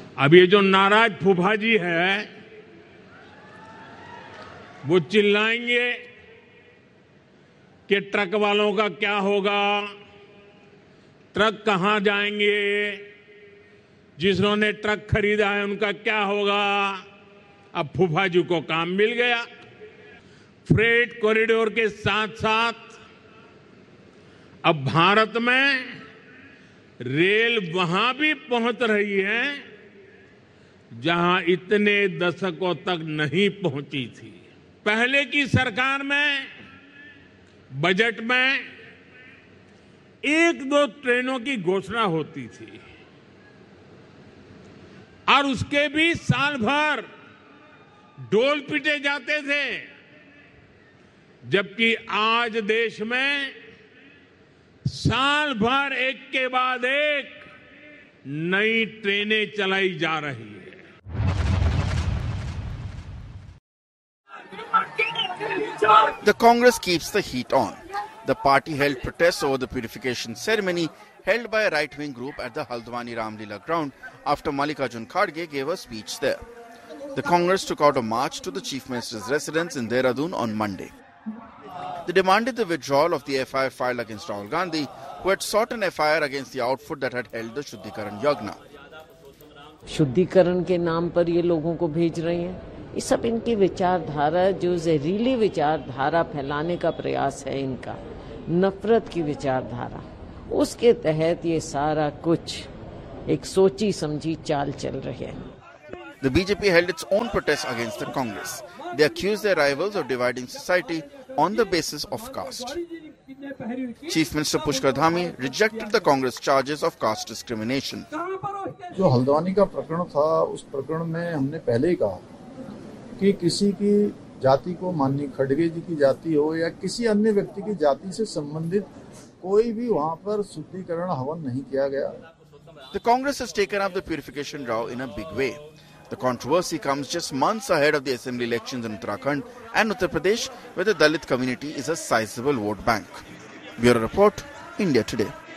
अब ये जो नाराज फूफा जी है वो चिल्लाएंगे कि ट्रक वालों का क्या होगा, ट्रक कहां जाएंगे, जिन्होंने ट्रक खरीदा है उनका क्या होगा। अब फूफा जी को काम मिल गया। फ्रेट कॉरिडोर के साथ साथ अब भारत में रेल वहां भी पहुंच रही है जहां इतने दशकों तक नहीं पहुंची थी। पहले की सरकार में बजट में 1-2 ट्रेनों की घोषणा होती थी और उसके भी साल भर ढोल पीटे जाते थे, जबकि आज देश में साल भर एक के बाद एक नई ट्रेनें चलाई जा रही है। The Congress keeps the heat on. The party held protests over the purification ceremony held by a right-wing group at the Haldwani Ramlila ground after Mallikarjun Kharge gave a speech there. The Congress took out a march to the Chief Minister's residence in Dehradun on Monday. They demanded the withdrawal of the FIR filed against Rahul Gandhi, who had sought an FIR against the outfit that had held the Shuddhikaran Yagna. शुद्धिकरण के नाम पर ये लोगों को भेज रहे हैं। ये सब इनकी विचारधारा, जो जहरीली विचारधारा फैलाने का प्रयास है इनका, नफरत की विचारधारा, उसके तहत ये सारा कुछ एक सोची समझी चाल चल रही है। The BJP held its own protests against the Congress. They accused their rivals of dividing society on the basis of caste. Chief Minister Pushkar Dhami rejected the Congress charges of caste discrimination. जो हल्द्वानी का प्रकरण था, उस प्रकरण में हमने पहले ही कहा कि किसी की जाति को माननीय खड़गे जी की जाति हो या किसी अन्य व्यक्ति की जाति से संबंधित कोई भी वहां पर शुद्धिकरण हवन नहीं किया गया। The Congress has taken up the purification row in a big way. The controversy comes just months ahead of the assembly elections in Uttarakhand and Uttar Pradesh, where the Dalit community is a sizable vote bank. Bureau Report, India Today.